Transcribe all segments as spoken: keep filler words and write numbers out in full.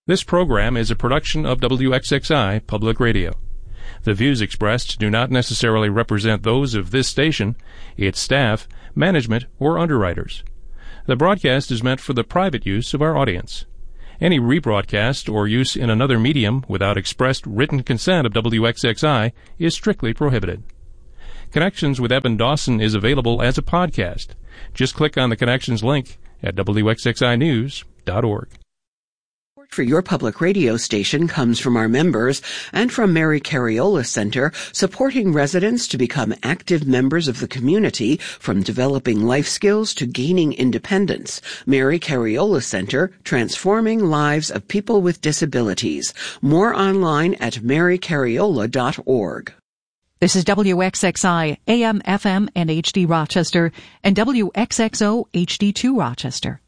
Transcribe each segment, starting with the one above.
This program is a production of W X X I Public Radio. The views expressed do not necessarily represent those of this station, its staff, management, or underwriters. The broadcast is meant for the private use of our audience. Any rebroadcast or use in another medium without expressed written consent of W X X I is strictly prohibited. Connections with Evan Dawson is available as a podcast. Just click on the Connections link at W X X I news dot org. Support for your public radio station comes from our members and from Mary Cariola Center, supporting residents to become active members of the community, from developing life skills to gaining independence. Mary Cariola Center, transforming lives of people with disabilities. More online at mary cariola dot org. This is W X X I, A M, F M, and H D Rochester, and W X X O H D two Rochester.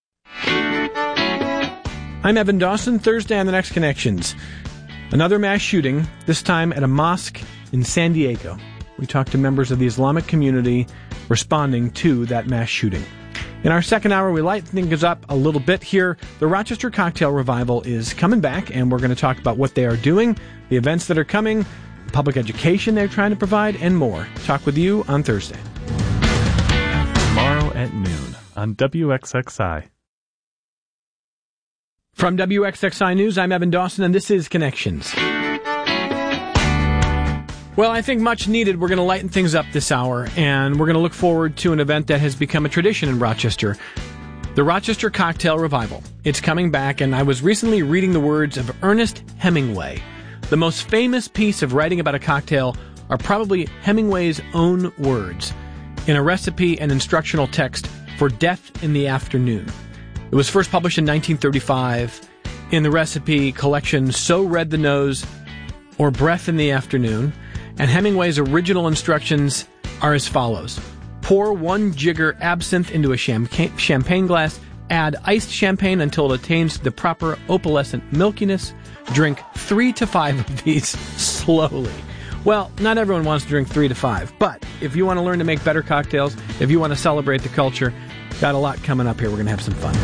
I'm Evan Dawson. Thursday on The Next Connections. Another mass shooting, this time at a mosque in San Diego. We talked to members of the Islamic community responding to that mass shooting. In our second hour, we light things up a little bit here. The Rochester Cocktail Revival is coming back, and we're going to talk about what they are doing, the events that are coming, public education they're trying to provide, and more. Talk with you on Thursday. Tomorrow at noon on W X X I. From W X X I News, I'm Evan Dawson, and this is Connections. Well, I think much needed. We're going to lighten things up this hour, and we're going to look forward to an event that has become a tradition in Rochester, the Rochester Cocktail Revival. It's coming back, and I was recently reading the words of Ernest Hemingway. The most famous piece of writing about a cocktail are probably Hemingway's own words in a recipe and instructional text for Death in the Afternoon. It was first published in nineteen thirty-five in the recipe collection So Red the Nose or Breath in the Afternoon, and Hemingway's original instructions are as follows. Pour one jigger absinthe into a champagne glass, add iced champagne until it attains the proper opalescent milkiness. Drink three to five of these slowly. Well, not everyone wants to drink three to five, but if you want to learn to make better cocktails, if you want to celebrate the culture, got a lot coming up here. We're going to have some fun.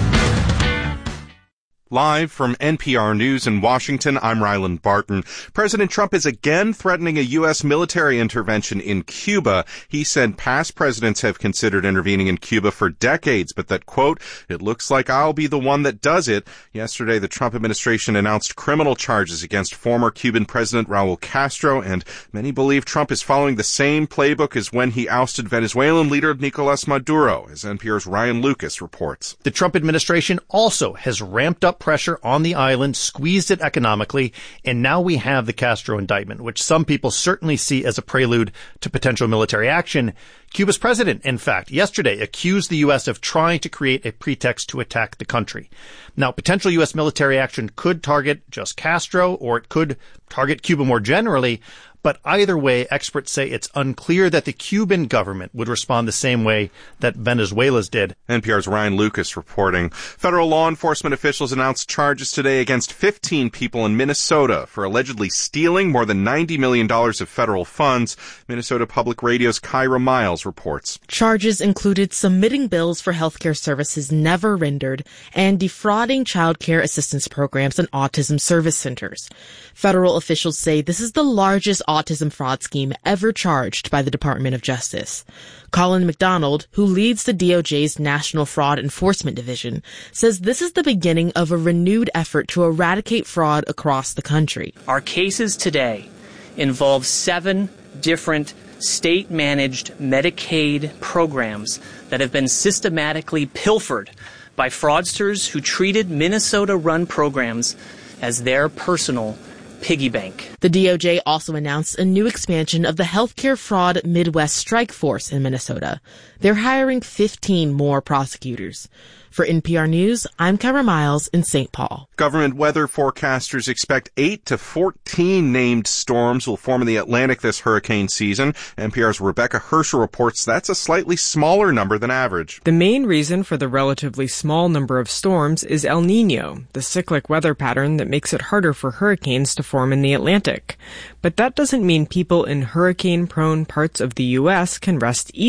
Live from N P R News in Washington, I'm Ryland Barton. President Trump is again threatening a U S military intervention in Cuba. He said past presidents have considered intervening in Cuba for decades, but that, quote, it looks like I'll be the one that does it. Yesterday, the Trump administration announced criminal charges against former Cuban President Raul Castro, and many believe Trump is following the same playbook as when he ousted Venezuelan leader Nicolas Maduro, as N P R's Ryan Lucas reports. The Trump administration also has ramped up pressure on the island, squeezed it economically, and now we have the Castro indictment, which some people certainly see as a prelude to potential military action. Cuba's president, in fact, yesterday accused the U S of trying to create a pretext to attack the country. Now, potential U S military action could target just Castro, or it could target Cuba more generally. But either way, experts say it's unclear that the Cuban government would respond the same way that Venezuela's did. N P R's Ryan Lucas reporting. Federal law enforcement officials announced charges today against fifteen people in Minnesota for allegedly stealing more than ninety million dollars of federal funds. Minnesota Public Radio's Kyra Miles reports. Charges included submitting bills for healthcare services never rendered and defrauding child care assistance programs and autism service centers. Federal officials say this is the largest autism fraud scheme ever charged by the Department of Justice. Colin McDonald, who leads the D O J's National Fraud Enforcement Division, says this is the beginning of a renewed effort to eradicate fraud across the country. Our cases today involve seven different state-managed Medicaid programs that have been systematically pilfered by fraudsters who treated Minnesota-run programs as their personal piggy bank. The D O J also announced a new expansion of the Healthcare Fraud Midwest Strike Force in Minnesota. They're hiring fifteen more prosecutors. For N P R News, I'm Kyra Miles in Saint Paul. Government weather forecasters expect eight to fourteen named storms will form in the Atlantic this hurricane season. N P R's Rebecca Herschel reports that's a slightly smaller number than average. The main reason for the relatively small number of storms is El Niño, the cyclic weather pattern that makes it harder for hurricanes to form in the Atlantic. But that doesn't mean people in hurricane-prone parts of the U S can rest easy.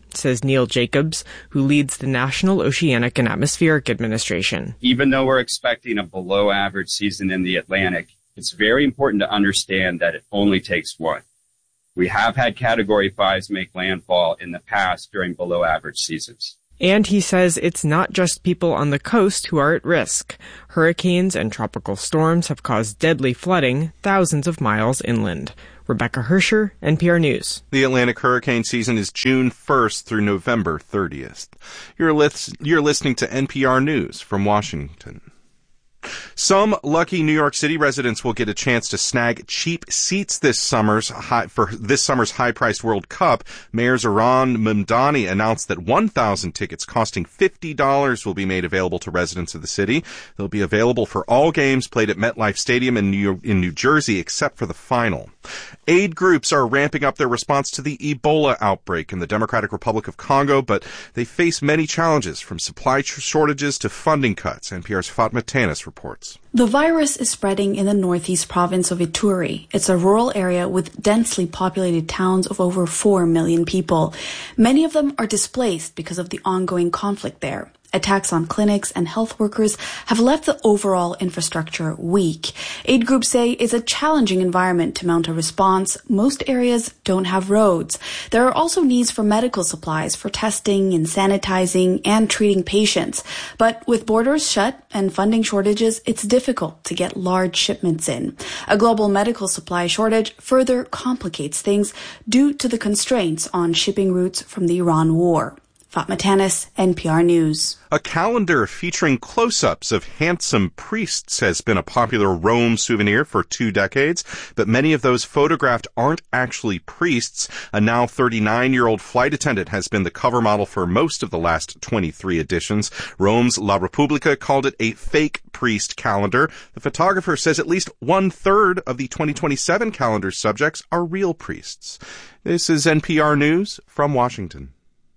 says Neil Jacobs, who leads the National Oceanic and Atmospheric Administration. Even though we're expecting a below average season in the Atlantic, it's very important to understand that it only takes one. We have had Category fives make landfall in the past during below average seasons. And he says it's not just people on the coast who are at risk. Hurricanes and tropical storms have caused deadly flooding thousands of miles inland. Rebecca Hersher, N P R News. The Atlantic hurricane season is June first through November thirtieth. You're, lis- you're listening to N P R News from Washington. Some lucky New York City residents will get a chance to snag cheap seats this summer's high, for this summer's high-priced World Cup. Mayor Zohran Mamdani announced that one thousand tickets costing fifty dollars will be made available to residents of the city. They'll be available for all games played at MetLife Stadium in New York, in New Jersey, except for the final. Aid groups are ramping up their response to the Ebola outbreak in the Democratic Republic of Congo, but they face many challenges, from supply shortages to funding cuts. N P R's Fatma Tanis reports. The virus is spreading in the northeast province of Ituri. It's a rural area with densely populated towns of over four million people. Many of them are displaced because of the ongoing conflict there. Attacks on clinics and health workers have left the overall infrastructure weak. Aid groups say it's a challenging environment to mount a response. Most areas don't have roads. There are also needs for medical supplies for testing and sanitizing and treating patients. But with borders shut and funding shortages, it's difficult to get large shipments in. A global medical supply shortage further complicates things due to the constraints on shipping routes from the Iran war. Fatma Tanis, N P R News. A calendar featuring close-ups of handsome priests has been a popular Rome souvenir for two decades, but many of those photographed aren't actually priests. A now thirty-nine-year-old flight attendant has been the cover model for most of the last twenty-three editions. Rome's La Repubblica called it a fake priest calendar. The photographer says at least one-third of the twenty twenty-seven calendar subjects are real priests. This is N P R News from Washington.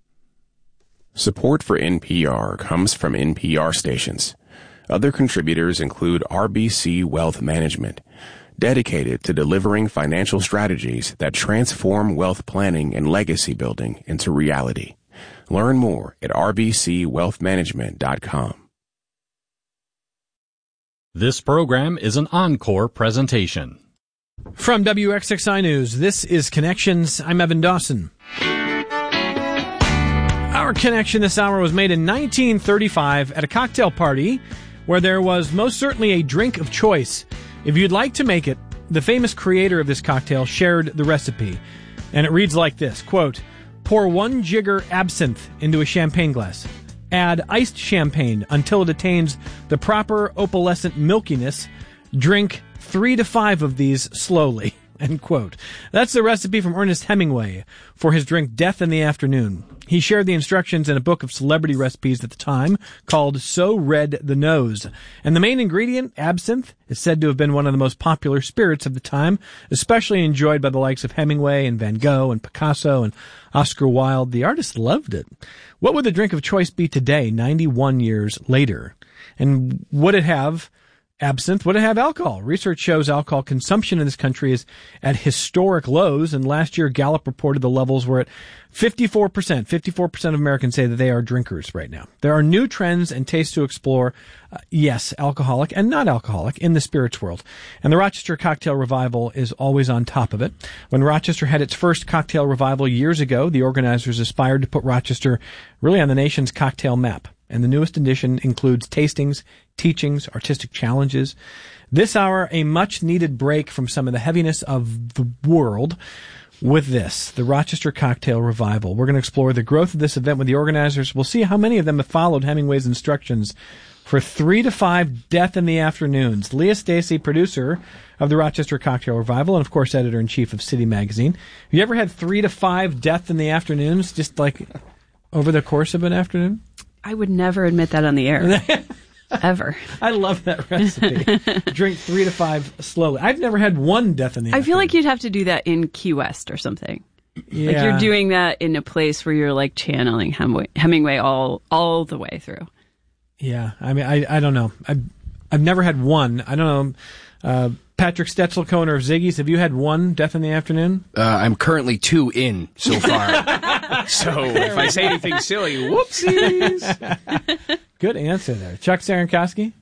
Support for N P R comes from N P R stations. Other contributors include R B C Wealth Management, dedicated to delivering financial strategies that transform wealth planning and legacy building into reality. Learn more at r b c wealth management dot com. This program is an encore presentation. From W X X I News, this is Connections. I'm Evan Dawson. Our connection this hour was made in nineteen thirty-five at a cocktail party where there was most certainly a drink of choice. If you'd like to make it, the famous creator of this cocktail shared the recipe. And it reads like this, quote, pour one jigger absinthe into a champagne glass. Add iced champagne until it attains the proper opalescent milkiness. Drink three to five of these slowly. End quote. That's the recipe from Ernest Hemingway for his drink Death in the Afternoon. He shared the instructions in a book of celebrity recipes at the time called So Red the Nose. And the main ingredient, absinthe, is said to have been one of the most popular spirits of the time, especially enjoyed by the likes of Hemingway and Van Gogh and Picasso and Oscar Wilde. The artists loved it. What would the drink of choice be today, ninety-one years later? And would it have absinthe? Would it have alcohol? Research shows alcohol consumption in this country is at historic lows, and last year Gallup reported the levels were at fifty-four percent. fifty-four percent of Americans say that they are drinkers right now. There are new trends and tastes to explore, uh, yes, alcoholic and not alcoholic, in the spirits world. And the Rochester Cocktail Revival is always on top of it. When Rochester had its first cocktail revival years ago, the organizers aspired to put Rochester really on the nation's cocktail map. And the newest edition includes tastings, teachings, artistic challenges. This hour, a much-needed break from some of the heaviness of the world with this, the Rochester Cocktail Revival. We're going to explore the growth of this event with the organizers. We'll see how many of them have followed Hemingway's instructions for three to five Death in the Afternoons. Leah Stacy, producer of the Rochester Cocktail Revival, and of course editor-in-chief of City Magazine. Have you ever had three to five Death in the Afternoons, just like over the course of an afternoon? I would never admit that on the air. Ever. I love that recipe. Drink three to five slowly. I've never had one Death in the I Afternoon. feel like you'd have to do that in Key West or something. Yeah. Like you're doing that in a place where you're like channeling Hemingway, Hemingway all all the way through. Yeah. I mean, I I don't know. I've, I've never had one. I don't know. Uh, Patrick Stetzel, co-owner of Ziggy's. Have you had one death in the afternoon? Uh, I'm currently two in so far. So if I say anything silly, whoopsies. Good answer there. Chuck Cerankosky?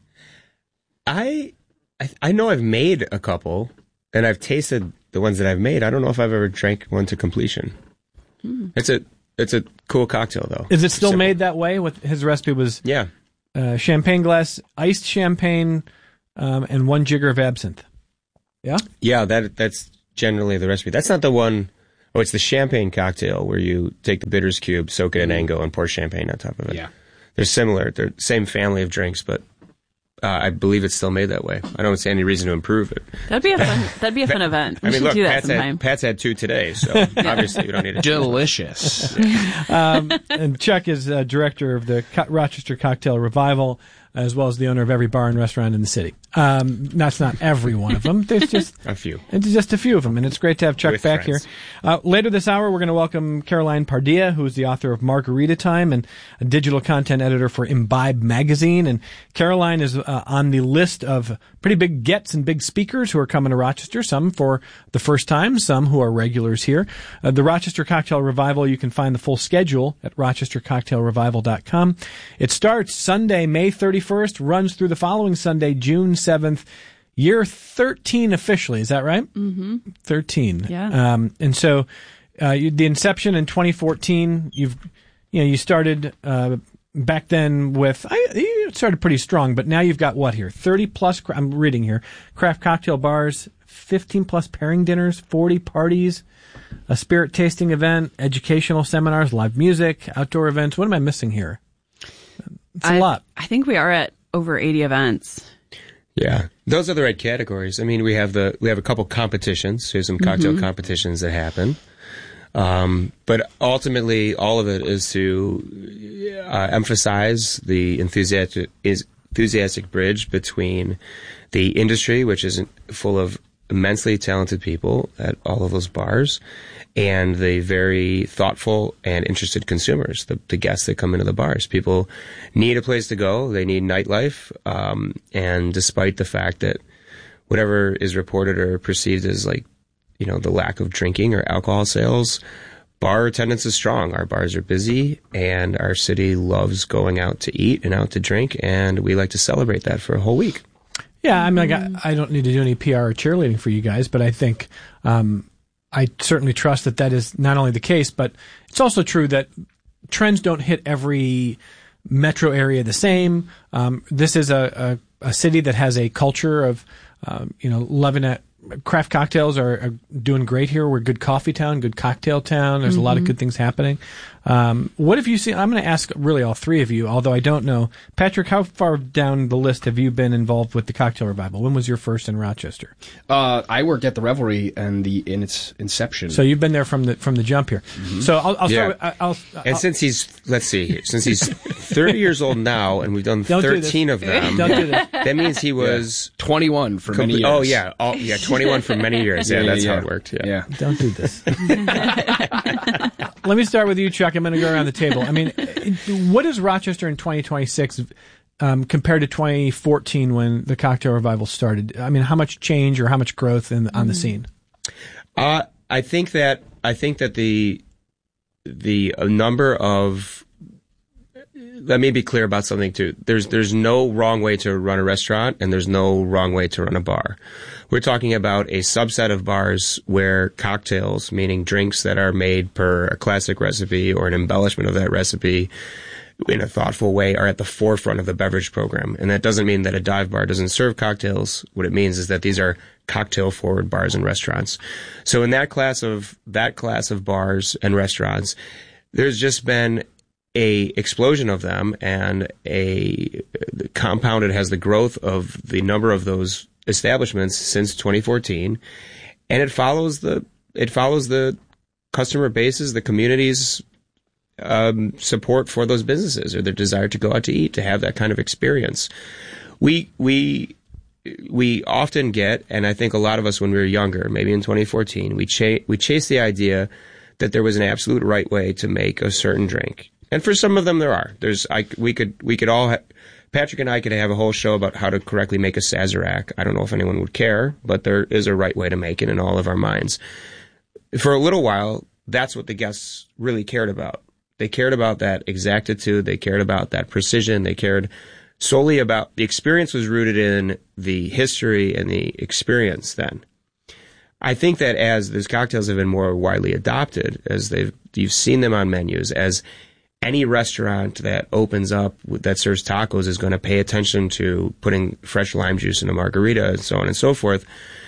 I, I I know I've made a couple, and I've tasted the ones that I've made. I don't know if I've ever drank one to completion. Mm. It's a it's a cool cocktail, though. Is it still Simple. Made that way? With his recipe was yeah, uh, champagne glass, iced champagne, um, and one jigger of absinthe. Yeah, yeah. That that's generally the recipe. That's not the one. Oh, it's the champagne cocktail where you take the bitters cube, soak it in Ango, and pour champagne on top of it. Yeah, they're similar. They're the same family of drinks, but. Uh, I believe it's still made that way. I don't see any reason to improve it. That'd be a fun. That'd be a fun event. We I mean, should look, do that Pat's sometime. had, Pat's had two today, so obviously we don't need it. Delicious. um, and Chuck is uh, director of the Co- Rochester Cocktail Revival, as well as the owner of every bar and restaurant in the city. Um, that's not every one of them. There's just a few. It's just a few of them, and it's great to have Chuck With back friends. here. Uh, later this hour, we're going to welcome Caroline Pardilla, who is the author of Margarita Time and a digital content editor for Imbibe magazine. And Caroline is uh, on the list of pretty big gets and big speakers who are coming to Rochester, some for the first time, some who are regulars here. Uh, the Rochester Cocktail Revival, you can find the full schedule at rochester cocktail revival dot com. It starts Sunday, May thirty-first, runs through the following Sunday, June seventh. Year thirteen officially, is that right? Mm-hmm. thirteen. Yeah. Um, and so uh, you, the inception in twenty fourteen, you've, you know, you started uh, back then with, I, you started pretty strong, but now you've got what here? thirty plus, I'm reading here, craft cocktail bars, fifteen plus pairing dinners, forty parties, a spirit tasting event, educational seminars, live music, outdoor events. What am I missing here? It's a I, lot. I think we are at over eighty events. Yeah, those are the right categories. I mean, we have the we have a couple competitions. There's some cocktail Mm-hmm. competitions that happen, um, but ultimately, all of it is to uh, emphasize the enthusiastic is enthusiastic bridge between the industry, which is full of immensely talented people at all of those bars, and the very thoughtful and interested consumers, the, the guests that come into the bars. People need a place to go. They need nightlife. Um, and despite the fact that whatever is reported or perceived as like, you know, the lack of drinking or alcohol sales, bar attendance is strong. Our bars are busy, and our city loves going out to eat and out to drink, and we like to celebrate that for a whole week. Yeah, I mean, like, I, I don't need to do any P R or cheerleading for you guys, but I think um, I certainly trust that that is not only the case, but it's also true that trends don't hit every metro area the same. Um, this is a, a, a city that has a culture of, um, you know, loving it. Craft cocktails are, are doing great here. We're a good coffee town, good cocktail town. There's mm-hmm. a lot of good things happening. Um, what have you seen? I'm going to ask really all three of you, although I don't know. Patrick, how far down the list have you been involved with the Cocktail Revival? When was your first in Rochester? Uh, I worked at the Revelry and the in its inception. So you've been there from the from the jump here. Mm-hmm. So I'll, I'll yeah. start with, I'll, I'll, and since he's, let's see here, since he's thirty years old now, and we've done don't thirteen do of them, don't do this. That means he was yeah. twenty-one for many years. Oh yeah, oh yeah, twenty-one for many years. Yeah, yeah that's yeah. how it worked. Yeah. yeah. Don't do this. Let me start with you, Chuck. I'm going to go around the table. I mean, what is Rochester in twenty twenty-six um, compared to twenty fourteen when the Cocktail Revival started? I mean, how much change or how much growth in, on the scene? Uh, I think that I think that the the number of let me be clear about something too. There's there's no wrong way to run a restaurant, and there's no wrong way to run a bar. We're talking about a subset of bars where cocktails, meaning drinks that are made per a classic recipe or an embellishment of that recipe in a thoughtful way, are at the forefront of the beverage program. And that doesn't mean that a dive bar doesn't serve cocktails. What it means is that these are cocktail-forward bars and restaurants. So in that class of that class of bars and restaurants, there's just been a explosion of them, and a compounded has the growth of the number of those establishments since twenty fourteen, and it follows the it follows the customer bases, the community's um, support for those businesses, or their desire to go out to eat, to have that kind of experience. We we we often get, and I think a lot of us when we were younger, maybe in twenty fourteen, we cha- we chased the idea that there was an absolute right way to make a certain drink. And for some of them, there are. There's, I, we could, we could all ha- Patrick and I could have a whole show about how to correctly make a Sazerac. I don't know if anyone would care, but there is a right way to make it in all of our minds. For a little while, that's what the guests really cared about. They cared about that exactitude. They cared about that precision. They cared solely about the experience was rooted in the history and the experience then. I think that as these cocktails have been more widely adopted, as they've you've seen them on menus, as any restaurant that opens up that serves tacos is going to pay attention to putting fresh lime juice in a margarita and so on and so forth.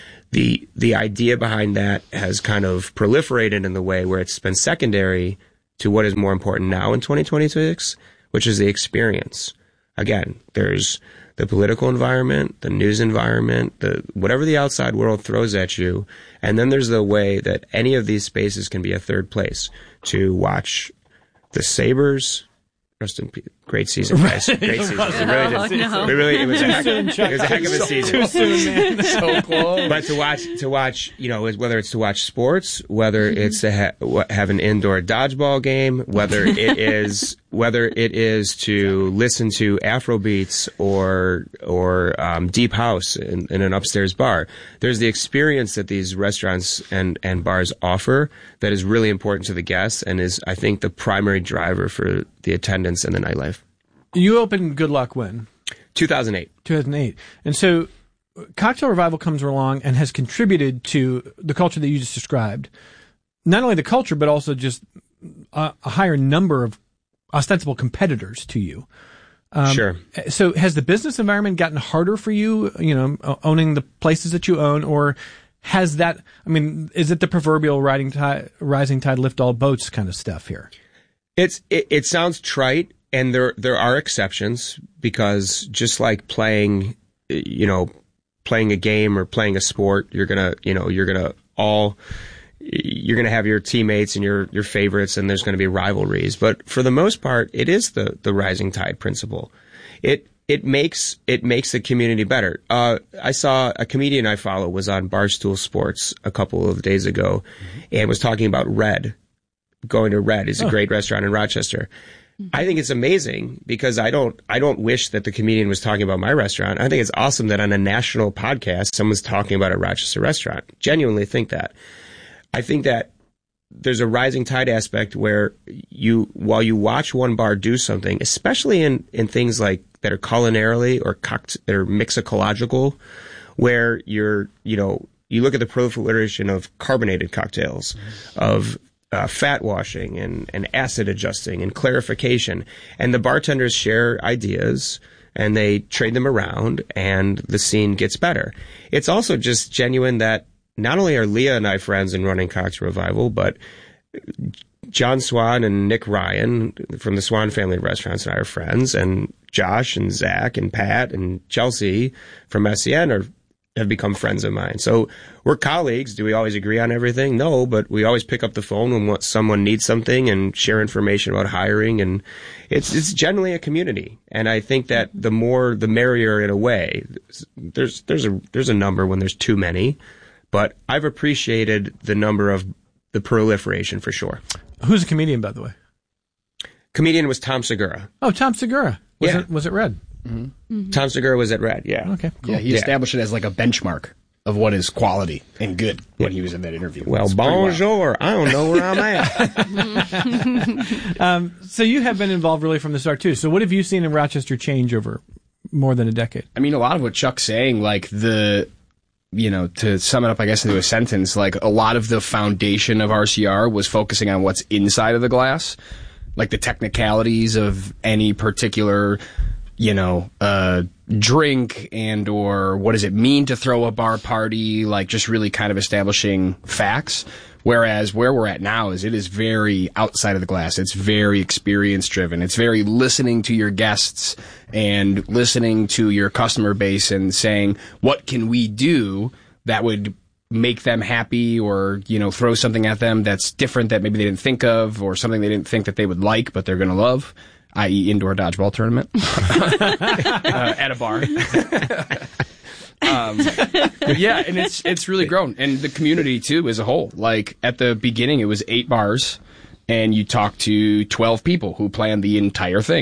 The the idea behind that has kind of proliferated in the way where it's been secondary to what is more important now in twenty twenty-six, which is the experience. Again, there's the political environment, the news environment, the whatever the outside world throws at you, and then there's the way that any of these spaces can be a third place to watch the Sabres. Rest in peace. Great season, guys. Great season. It really, did. No. It really, it was a heck, soon, it was a heck of a so, season. Too soon, man. So close. But to watch, to watch, you know, whether it's to watch sports, whether it's to ha- have an indoor dodgeball game, whether it is, whether it is to listen to Afrobeats or or um, deep house in, in an upstairs bar, there's the experience that these restaurants and and bars offer that is really important to the guests and is, I think, the primary driver for the attendance and the nightlife. You opened Good Luck when? two thousand eight. two thousand eight. And so Cocktail Revival comes along and has contributed to the culture that you just described. Not only the culture, but also just a, a higher number of ostensible competitors to you. Um, sure. So has the business environment gotten harder for you, you know, owning the places that you own, or has that, I mean, is it the proverbial riding tide, rising tide lift all boats kind of stuff here? It's it, it sounds trite, and there there are exceptions, because just like playing, you know, playing a game or playing a sport, you're gonna, you know, you're gonna all you're gonna have your teammates and your your favorites, and there's gonna be rivalries. But for the most part, it is the the rising tide principle. It it makes it makes the community better. Uh, I saw a comedian I follow was on Barstool Sports a couple of days ago, and was talking about Red. Going to Red is a oh. great restaurant in Rochester. I think it's amazing, because I don't I don't wish that the comedian was talking about my restaurant. I think it's awesome that on a national podcast someone's talking about a Rochester restaurant. Genuinely think that. I think that there's a rising tide aspect where you, while you watch one bar do something, especially in, in things like that are culinarily or cocked, or mixicological, where you're, you know, you look at the proliferation of carbonated cocktails, of Uh, fat washing and, and acid adjusting and clarification. And the bartenders share ideas and they trade them around, and the scene gets better. It's also just genuine that not only are Leah and I friends in running Cocktail Revival, but John Swan and Nick Ryan from the Swan family of restaurants and I are friends, and Josh and Zach and Pat and Chelsea from S C N are have become friends of mine. So we're colleagues. Do we always agree on everything? No, but we always pick up the phone when someone needs something and share information about hiring. And it's it's generally a community. And I think that the more, the merrier in a way. There's there's a there's a number when there's too many, but I've appreciated the number of the proliferation for sure. Who's a comedian, by the way? Comedian was Tom Segura. Oh, Tom Segura. Was Yeah. it was it Red? Mm-hmm. Mm-hmm. Tom Segura was at Red, yeah. Okay, cool. Yeah, he established it as like a benchmark of what is quality and good when he was in that interview. Well, It's pretty wild. bonjour. I don't know where I'm at. um, so you have been involved really from the start, too. So what have you seen in Rochester change over more than a decade? I mean, a lot of what Chuck's saying, like the, you know, to sum it up, I guess, into a sentence, like a lot of the foundation of R C R was focusing on what's inside of the glass, like the technicalities of any particular, you know, uh, drink and or what does it mean to throw a bar party, like just really kind of establishing facts. Whereas where we're at now is it is very outside of the glass. It's very experience driven. It's very listening to your guests and listening to your customer base and saying, what can we do that would make them happy, or, you know, throw something at them that's different that maybe they didn't think of, or something they didn't think that they would like, but they're going to love, that is indoor dodgeball tournament uh, at a bar. um, but yeah, and it's it's really grown, and the community too as a whole. Like at the beginning, it was eight bars, and you talk to twelve people who planned the entire thing,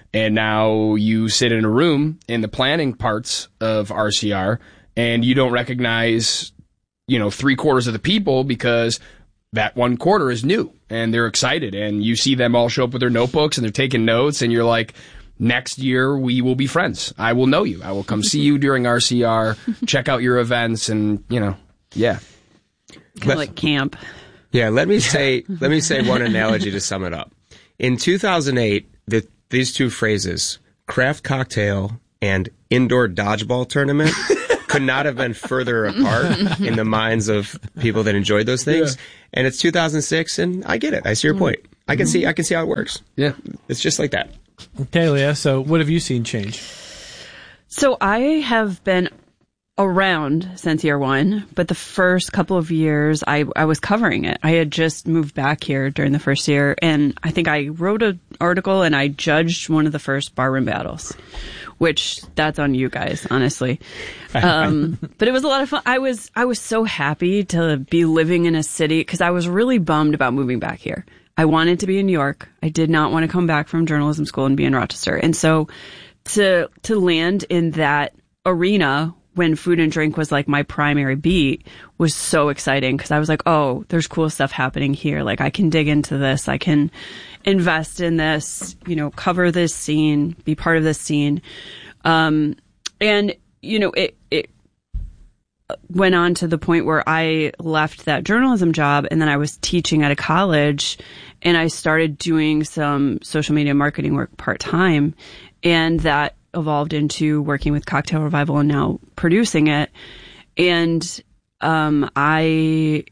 And now you sit in a room in the planning parts of R C R and you don't recognize, you know, three quarters of the people because that one quarter is new and they're excited. And you see them all show up with their notebooks and they're taking notes and you're like, next year we will be friends. I will know you. I will come see you during R C R, check out your events and, you know, yeah. Kind of like camp. Yeah, let me say let me say one analogy to sum it up. In two thousand eight, the, these two phrases, craft cocktail and indoor dodgeball tournament, could not have been further apart in the minds of people that enjoyed those things. Yeah. And it's two thousand six, and I get it. I see your point. I can see I can see how it works. Yeah, it's just like that. Okay, Leah. So, what have you seen change? So, I have been around since year one, but the first couple of years I, I was covering it. I had just moved back here during the first year, and I think I wrote an article and I judged one of the first barroom battles, which that's on you guys, honestly. Um, but it was a lot of fun. I was I was so happy to be living in a city because I was really bummed about moving back here. I wanted to be in New York. I did not want to come back from journalism school and be in Rochester. And so to to land in that arena when food and drink was like my primary beat was so exciting because I was like, oh, there's cool stuff happening here. Like I can dig into this. I can invest in this, you know, cover this scene, be part of this scene. Um, and, you know, it, it went on to the point where I left that journalism job and then I was teaching at a college and I started doing some social media marketing work part-time, and that evolved into working with Cocktail Revival and now producing it. And um, I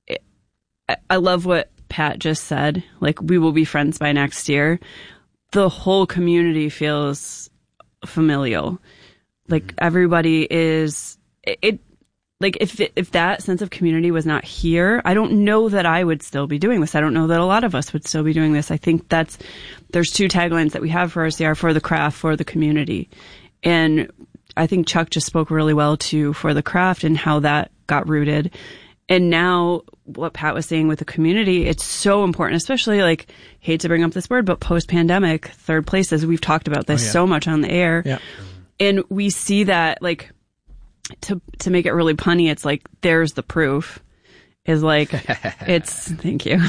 I love what Pat just said. Like, we will be friends by next year. The whole community feels familial. Like, everybody is it. it like, if it, if that sense of community was not here, I don't know that I would still be doing this. I don't know that a lot of us would still be doing this. I think that's there's two taglines that we have for R C R: for the craft, for the community. And I think Chuck just spoke really well to for the craft and how that got rooted. And now what Pat was saying with the community, it's so important, especially, like, hate to bring up this word, but post-pandemic, third places, we've talked about this oh, yeah. so much on the air. Yeah. And we see that, like, to to make it really punny, it's like, there's the proof. Is like, it's, thank you.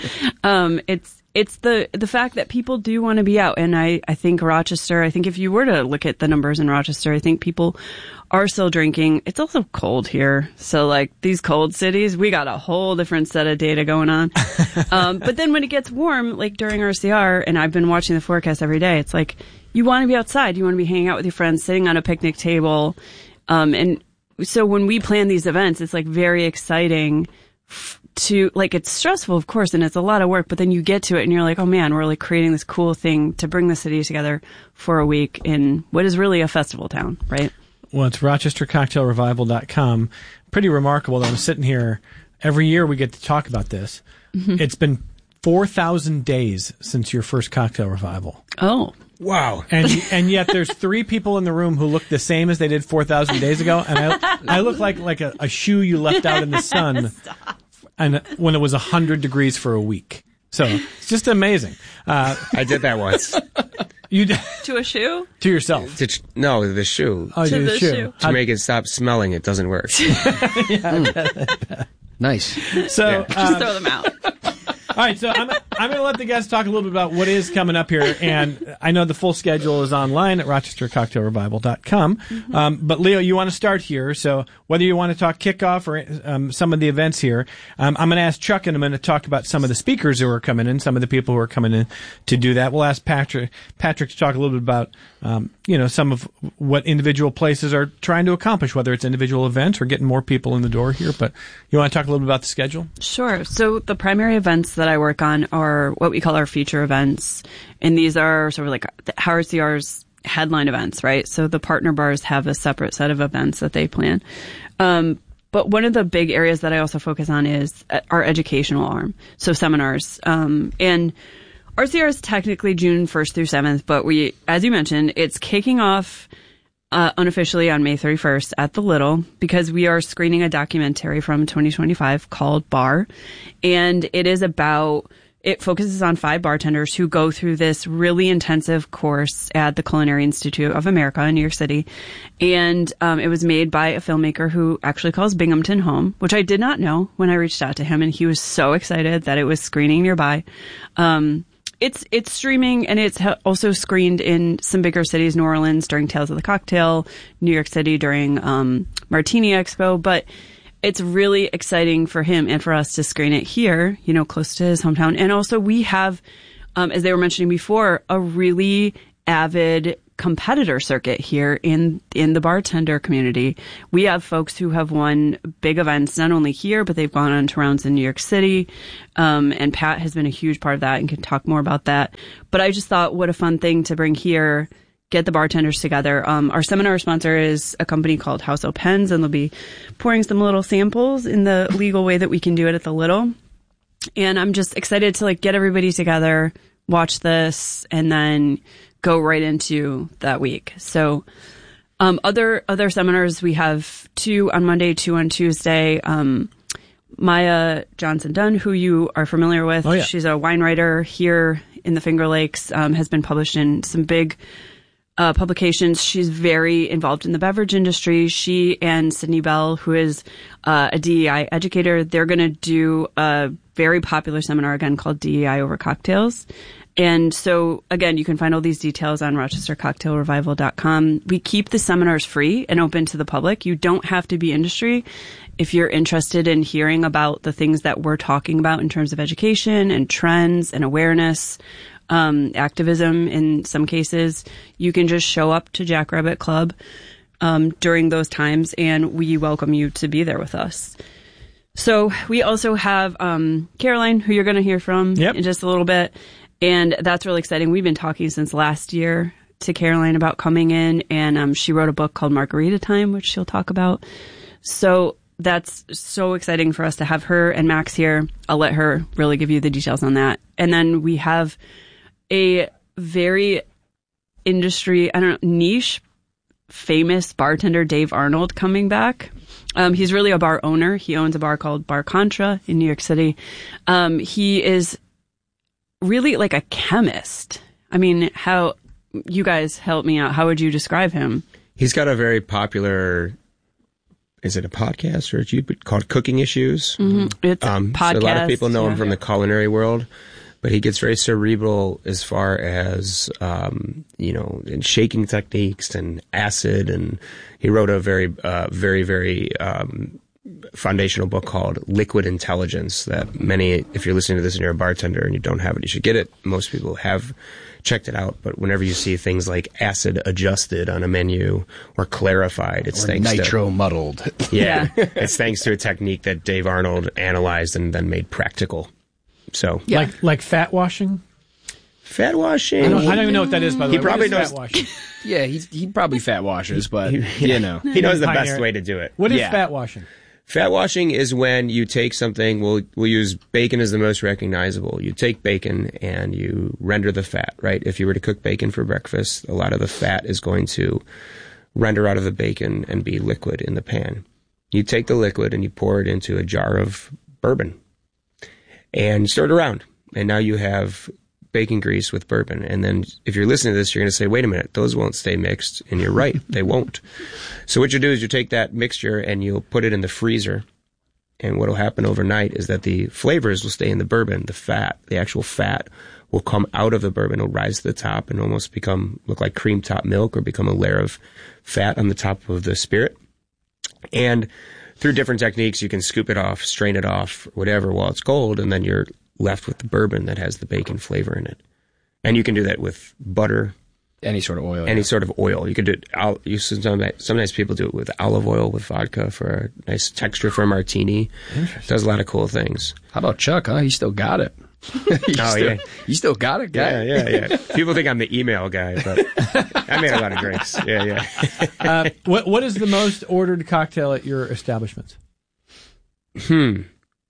um, it's, it's the, the fact that people do want to be out. And I, I think Rochester, I think if you were to look at the numbers in Rochester, I think people are still drinking. It's also cold here. So, like, these cold cities, we got a whole different set of data going on. um, but then when it gets warm, like during R C R, and I've been watching the forecast every day, it's like, you want to be outside. You want to be hanging out with your friends, sitting on a picnic table. Um, and so when we plan these events, it's like very exciting f- to, like, it's stressful, of course, and it's a lot of work, but then you get to it and you're like, oh man, we're like creating this cool thing to bring the city together for a week in what is really a festival town, right? Well, it's Rochester Cocktail Revival dot com. Pretty remarkable that I'm sitting here. Every year we get to talk about this. Mm-hmm. It's been four thousand days since your first cocktail revival. Oh. Wow. And and yet there's three people in the room who look the same as they did four thousand days ago. And I I look like, like a, a shoe you left out in the sun and when it was one hundred degrees for a week. So it's just amazing. Uh, I did that once. You did? To a shoe? To yourself? To ch- no, the shoe. Oh, to the, the shoe. shoe. To I'd, make it stop smelling, it doesn't work. yeah, I bet, I bet. Nice. So yeah. um, just throw them out. All right, so I'm I'm going to let the guests talk a little bit about what is coming up here, and I know the full schedule is online at Rochester Cocktail Revival dot com. Mm-hmm. Um, but Leo, you want to start here, so whether you want to talk kickoff or um, some of the events here, um, I'm going to ask Chuck in a minute to talk about some of the speakers who are coming in, some of the people who are coming in to do that. We'll ask Patrick Patrick to talk a little bit about um, you know some of what individual places are trying to accomplish, whether it's individual events or getting more people in the door here. But you want to talk a little bit about the schedule? Sure. So the primary events that I work on are what we call our feature events. And these are sort of like R C R's headline events, right? So the partner bars have a separate set of events that they plan. Um, but one of the big areas that I also focus on is our educational arm. So seminars. Um, and R C R is technically June first through seventh, but we, as you mentioned, it's kicking off Uh, unofficially on May thirty-first at the Little, because we are screening a documentary from twenty twenty-five called Bar. And it is about it focuses on five bartenders who go through this really intensive course at the Culinary Institute of America in New York City. And um, it was made by a filmmaker who actually calls Binghamton home, which I did not know when I reached out to him. And he was so excited that it was screening nearby. Um, it's it's streaming, and it's also screened in some bigger cities, New Orleans during Tales of the Cocktail, New York City during um, Martini Expo. But it's really exciting for him and for us to screen it here, you know, close to his hometown. And also we have, um, as they were mentioning before, a really avid competitor circuit here in, in the bartender community. We have folks who have won big events, not only here, but they've gone on to rounds in New York City. Um, and Pat has been a huge part of that and can talk more about that. But I just thought what a fun thing to bring here, get the bartenders together. Um, our seminar sponsor is a company called House O' Pens, and they'll be pouring some little samples in the legal way that we can do it at the Little. And I'm just excited to like get everybody together, watch this, and then go right into that week. So, um, other, other seminars, we have two on Monday, two on Tuesday. Um, Maya Johnson Dunn, who you are familiar with. Oh, yeah. She's a wine writer here in the Finger Lakes, um, has been published in some big Uh, publications. She's very involved in the beverage industry. She and Sydney Bell, who is uh, a D E I educator, they're going to do a very popular seminar again called D E I Over Cocktails. And so, again, you can find all these details on rochester cocktail revival dot com. We keep the seminars free and open to the public. You don't have to be industry. If you're interested in hearing about the things that we're talking about in terms of education and trends and awareness, Um, activism in some cases, you can just show up to Jackrabbit Club um, during those times, and we welcome you to be there with us. So we also have um, Caroline, who you're going to hear from yep. in just a little bit, and that's really exciting. We've been talking since last year to Caroline about coming in, and um, she wrote a book called Margarita Time, which she'll talk about. So that's so exciting for us to have her and Max here. I'll let her really give you the details on that. And then we have a very industry, I don't know, niche, famous bartender, Dave Arnold, coming back. Um, he's really a bar owner. He owns a bar called Bar Contra in New York City. Um, he is really like a chemist. I mean, how, you guys help me out. How would you describe him? He's got a very popular, is it a podcast or a YouTube called Cooking Issues? Mm-hmm. It's um, a podcast. So a lot of people know yeah. him from the culinary world. But he gets very cerebral as far as, um, you know, in shaking techniques and acid. And he wrote a very, uh, very, very, um, foundational book called Liquid Intelligence that many, if you're listening to this and you're a bartender and you don't have it, you should get it. Most people have checked it out. But whenever you see things like acid adjusted on a menu or clarified, it's or thanks nitro to nitro muddled. Yeah, it's thanks to a technique that Dave Arnold analyzed and then made practical. So, yeah. like like fat washing, fat washing. I don't, I don't even know what that is. By the he way, probably knows. Fat washing? Yeah, he he probably fat washes, but he, you know he knows the best way to do it. What is yeah. fat washing? Fat washing is when you take something. We'll we'll use bacon as the most recognizable. You take bacon and you render the fat. Right. If you were to cook bacon for breakfast, a lot of the fat is going to render out of the bacon and be liquid in the pan. You take the liquid and you pour it into a jar of bourbon and stir it around. And now you have bacon grease with bourbon. And then if you're listening to this, you're going to say, wait a minute, those won't stay mixed. And you're right, they won't. So what you do is you take that mixture and you'll put it in the freezer. And what will happen overnight is that the flavors will stay in the bourbon. The fat, the actual fat will come out of the bourbon. It'll rise to the top and almost become, look like cream top milk or become a layer of fat on the top of the spirit. And through different techniques, you can scoop it off, strain it off, whatever, while it's cold. And then you're left with the bourbon that has the bacon flavor in it. And you can do that with butter. Any sort of oil. Any yeah. sort of oil. You can do it, you, sometimes, sometimes people do it with olive oil with vodka for a nice texture for a martini. Does a lot of cool things. How about Chuck, huh? He still got it. oh, still, yeah. You still got it, guy? Yeah, yeah, yeah. People think I'm the email guy, but I made a lot of drinks. Yeah, yeah. uh, what What is the most ordered cocktail at your establishments? Hmm.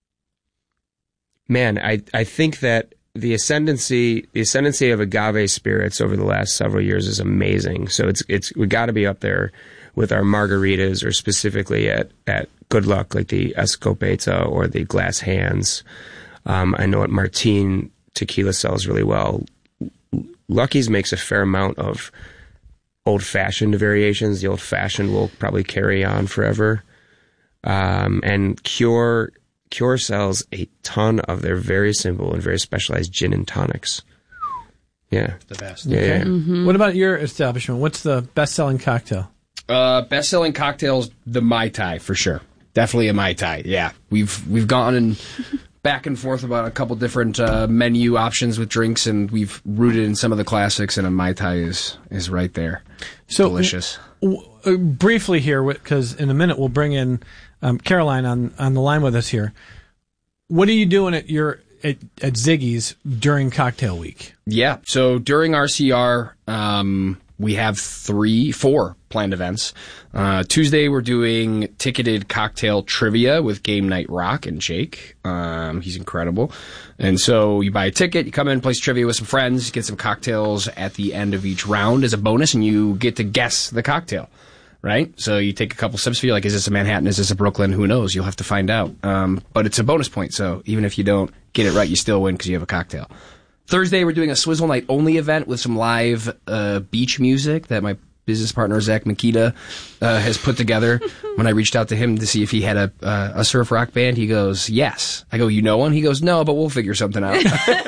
Man, I, I think that the ascendancy the ascendancy of agave spirits over the last several years is amazing. So it's it's we got to be up there with our margaritas, or specifically at, at Good Luck, like the Escopeta or the Glass Hands. Um, I know at Martine tequila sells really well. Lucky's makes a fair amount of old-fashioned variations. The old-fashioned will probably carry on forever. Um, and Cure Cure sells a ton of their very simple and very specialized gin and tonics. Yeah. The best. Yeah. Okay. yeah. Mm-hmm. What about your establishment? What's the best-selling cocktail? Uh, best-selling cocktails, the Mai Tai, for sure. Definitely a Mai Tai, yeah. We've we've gone and back and forth about a couple different uh, menu options with drinks, and we've rooted in some of the classics, and a Mai Tai is, is right there. So, delicious. W- w- briefly here, because in a minute we'll bring in um, Caroline on, on the line with us here. What are you doing at your at, at Ziggy's during cocktail week? Yeah, so during R C R, um, we have three, four planned events. Uh, Tuesday, we're doing ticketed cocktail trivia with Game Night Rock and Jake. Um, he's incredible. And so you buy a ticket, you come in, play trivia with some friends, get some cocktails at the end of each round as a bonus, and you get to guess the cocktail, right? So you take a couple sips, you're like, is this a Manhattan? Is this a Brooklyn? Who knows? You'll have to find out. Um, but it's a bonus point, so even if you don't get it right, you still win because you have a cocktail. Thursday, we're doing a Swizzle Night only event with some live uh, beach music that my business partner, Zach Makita, uh, has put together. When I reached out to him to see if he had a uh, a surf rock band, he goes, yes. I go, you know one? He goes, no, but we'll figure something out.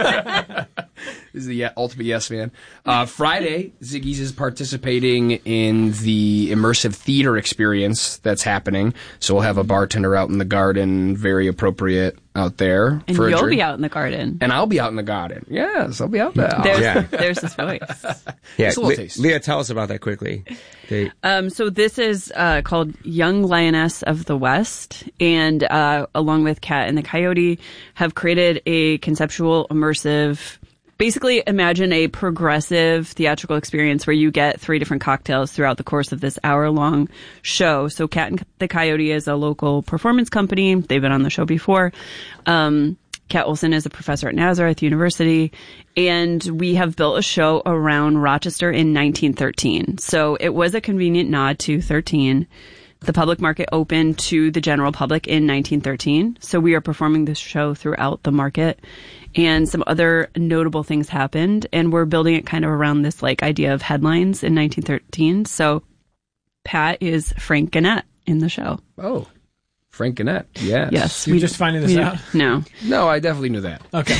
This is the yeah, ultimate yes man. Uh, Friday, Ziggy's is participating in the immersive theater experience that's happening. So we'll have a bartender out in the garden, very appropriate out there. And for a you'll drink. be out in the garden. And I'll be out in the garden. Yes, I'll be out there. There's, Yeah. there's his voice. Yeah, Just a little Le- taste. Leah, tell us about that quickly. They- Um, so this is uh, called Young Lioness of the West, and uh, along with Cat and the Coyote, have created a conceptual, immersive, basically imagine a progressive theatrical experience where you get three different cocktails throughout the course of this hour-long show. So Cat and the Coyote is a local performance company. They've been on the show before. Um, Kat Olson is a professor at Nazareth University, and we have built a show around Rochester in nineteen thirteen. So it was a convenient nod to thirteen. The public market opened to the general public in nineteen thirteen. So we are performing this show throughout the market, and some other notable things happened, and we're building it kind of around this like idea of headlines in nineteen thirteen. So Pat is Frank Gannett in the show. Oh. Frank Gannett, yes. Yes. You're just finding this we, out? No. No, I definitely knew that. Okay.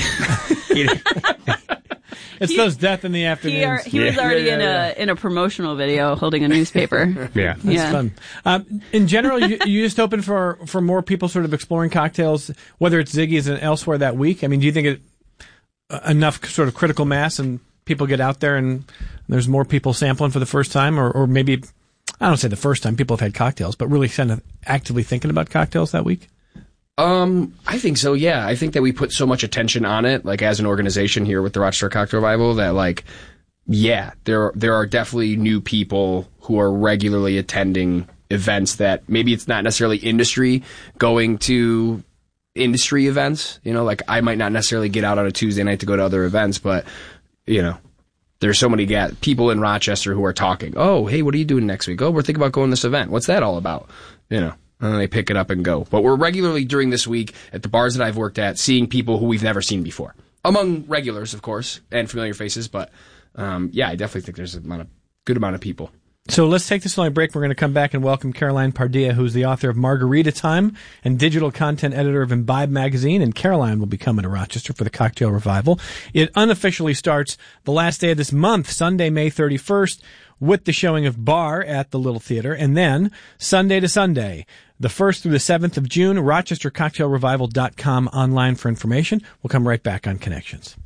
It's He- those death in the He, afternoons. are, he was already Yeah, in yeah, a in a promotional video holding a newspaper. yeah. That's Yeah. fun. Um, in general, you, you just open for, for more people sort of exploring cocktails, whether it's Ziggy's and elsewhere that week? I mean, do you think it uh, enough sort of critical mass and people get out there and there's more people sampling for the first time, or, or maybe, I don't say the first time, people have had cocktails, but really kind of actively thinking about cocktails that week? Um, I think so, yeah. I think that we put so much attention on it, like as an organization here with the Rochester Cocktail Revival, that like, yeah, there there are definitely new people who are regularly attending events that maybe it's not necessarily industry going to industry events. You know, like I might not necessarily get out on a Tuesday night to go to other events, but, you know, there's so many ga- people in Rochester who are talking, oh, hey, what are you doing next week? Oh, we're thinking about going to this event. What's that all about? You know. And then they pick it up and go. But we're regularly during this week at the bars that I've worked at seeing people who we've never seen before. Among regulars, of course, and familiar faces. But, um, yeah, I definitely think there's a amount of, good amount of people. So let's take this only break. We're going to come back and welcome Caroline Pardilla, who's the author of Margarita Time and digital content editor of Imbibe magazine. And Caroline will be coming to Rochester for the Cocktail Revival. It unofficially starts the last day of this month, Sunday, May thirty-first, with the showing of Bar at the Little Theater. And then Sunday to Sunday, the first through the seventh of June, rochester cocktail revival dot com online for information. We'll come right back on Connections.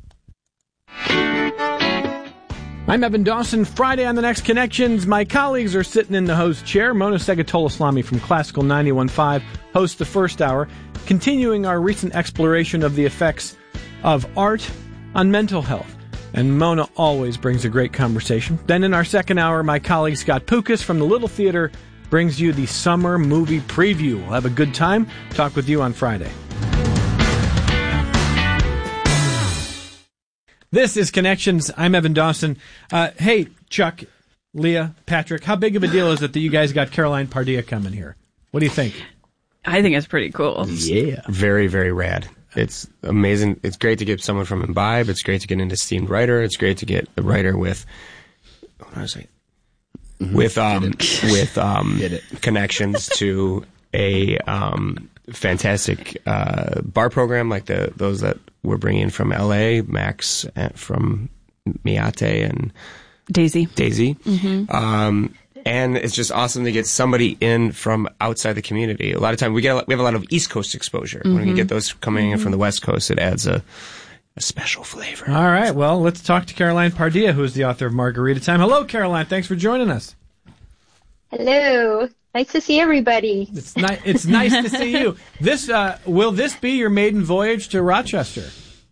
I'm Evan Dawson. Friday on the next Connections, my colleagues are sitting in the host chair. Mona Segatola-Slami from Classical ninety-one point five hosts the first hour, continuing our recent exploration of the effects of art on mental health. And Mona always brings a great conversation. Then in our second hour, my colleague Scott Pukas from the Little Theater brings you the summer movie preview. We'll have a good time. Talk with you on Friday. This is Connections. I'm Evan Dawson. Uh, hey, Chuck, Leah, Patrick, how big of a deal is it that you guys got Caroline Pardilla coming here? What do you think? I think it's pretty cool. Yeah. Very, very rad. it's amazing. It's great to get someone from Imbibe. It's great to get an esteemed writer. It's great to get a writer with, what was I? Mm-hmm. With um with um connections to a um fantastic uh bar program like the those that we're bringing from L A, Max from Miate and Daisy. Daisy. Mm-hmm. Um, and it's just awesome to get somebody in from outside the community. A lot of time we get we have a lot of East Coast exposure. Mm-hmm. When we get those coming mm-hmm. in from the West Coast, it adds a a special flavor. All right, well, let's talk to Caroline Pardilla, who is the author of Margarita Time. Hello, Caroline. Thanks for joining us. Hello. Nice to see everybody. It's, ni- it's nice to see you. This uh, will this be your maiden voyage to Rochester?